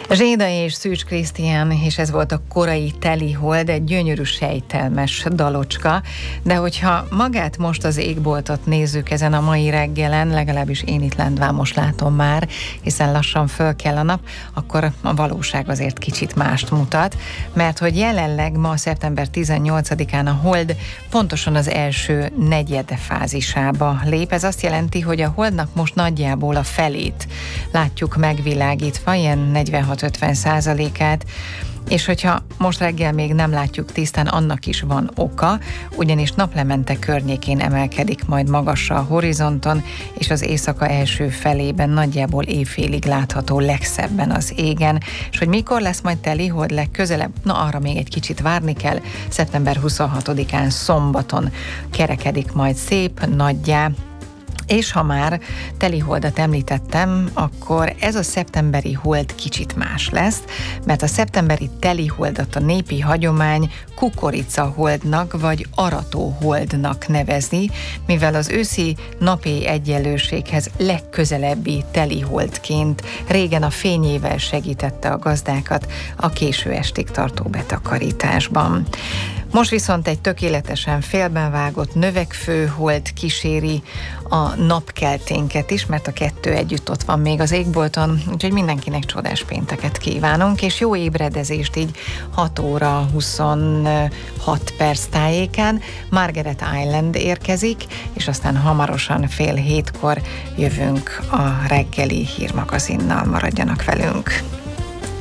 Zséda és Szűcs Krisztián, és ez volt a Korai telihold, egy gyönyörű sejtelmes dalocska, de hogyha magát most az égboltot nézzük ezen a mai reggelen, legalábbis én itt lent most látom már, hiszen lassan föl kell a nap, akkor a valóság azért kicsit mást mutat, mert hogy jelenleg ma szeptember 18-án a hold pontosan az első negyed fázisába lép. Ez azt jelenti, hogy a holdnak most nagyjából a felét látjuk megvilágítva, ilyen 46-50%-át, és hogyha most reggel még nem látjuk tisztán, annak is van oka, ugyanis naplemente környékén emelkedik majd magasra a horizonton, és az éjszaka első felében nagyjából éjfélig látható legszebben az égen. És hogy mikor lesz majd telihold legközelebb? Na, arra még egy kicsit várni kell. Szeptember 26-án szombaton kerekedik majd szép, nagyjá. És ha már teliholdat említettem, akkor ez a szeptemberi hold kicsit más lesz, mert a szeptemberi teliholdat a népi hagyomány kukoricaholdnak vagy aratóholdnak nevezi, mivel az őszi napi egyenlőséghez legközelebbi teliholdként régen a fényével segítette a gazdákat a késő estig tartó betakarításban. Most viszont egy tökéletesen félben vágott növekvő hold kíséri a napkelténket is, mert a kettő együtt ott van még az égbolton, úgyhogy mindenkinek csodás pénteket kívánunk, és jó ébredezést így 6 óra 26 perc tájékán. Margaret Island érkezik, és aztán hamarosan 6:30 jövünk a reggeli hírmagazinnal, maradjanak velünk.